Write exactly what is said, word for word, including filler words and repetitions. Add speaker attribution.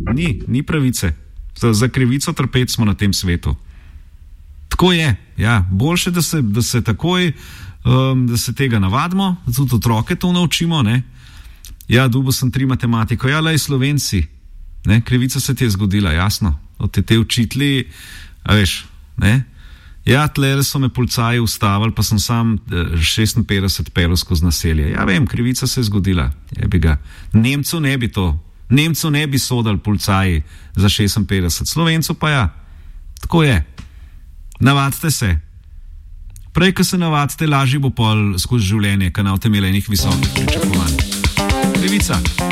Speaker 1: ni, ni pravice. Za, za krivico trpeti smo na tem svetu. Tako je, ja, boljše, da se, da se takoj, um, da se tega navadimo, da tudi otroke to naučimo, ne. Ja, dubo sem tri matematiko, ja, lej Slovenci, ne, krivica se ti je zgodila, jasno, od te te učitli, a veš, ne. Ja, tlele so me policaji ustavili, pa sem sam šestinpetdeset pelil skozi naselje. Ja, vem, krivica se je zgodila, jebi ga. Nemcu ne bi to, Nemcu ne bi sodali policaji za šestinpetdeset, Slovencu pa ja, tako je. Navadite se. Prej, ko se navadite, lažje bo pol skozi življenje, ko ne boste imeli enih visokih pričakovanj. Krivica.